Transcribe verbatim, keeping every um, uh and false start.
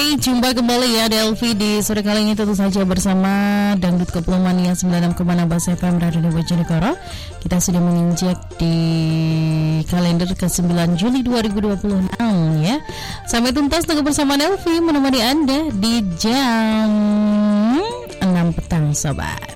Baik, jumpa kembali ya Delvi di sore kali ini tentu saja bersama Dangdut Koplo Mania sembilan puluh enam koma enam F M Radio Bojonegoro. Kita sudah menginjak di kalender ke sembilan Juli dua ribu dua puluh enam ya. Sampai tuntas tunggu bersama Delvi menemani Anda di jam enam petang sobat.